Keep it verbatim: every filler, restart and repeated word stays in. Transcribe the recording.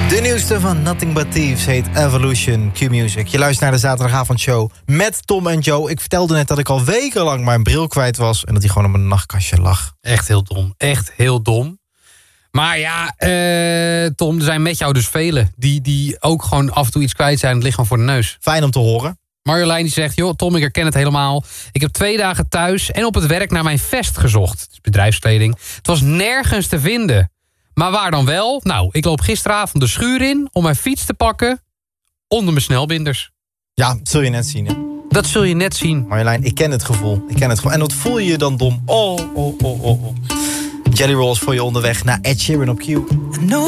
De nieuwste van Nothing But Thieves heet Evolution Q-Music. Je luistert naar de zaterdagavondshow met Tom en Joe. Ik vertelde net dat ik al wekenlang mijn bril kwijt was... en dat hij gewoon op mijn nachtkastje lag. Echt heel dom. Echt heel dom. Maar ja, uh, Tom, er zijn met jou dus velen... Die, die ook gewoon af en toe iets kwijt zijn. Het ligt gewoon voor de neus. Fijn om te horen. Marjolein die zegt, joh, Tom, ik herken het helemaal. Ik heb twee dagen thuis en op het werk naar mijn vest gezocht. Het is bedrijfskleding. Het was nergens te vinden. Maar waar dan wel? Nou, ik loop gisteravond de schuur in om mijn fiets te pakken onder mijn snelbinders. Ja, dat zul je net zien, hè? Dat zul je net zien. Marjolein, ik ken het gevoel. Ik ken het gevoel. En wat voel je je dan dom? Oh, oh, oh, oh, oh. Jelly Rolls voor je onderweg naar Ed Sheeran op Q. No.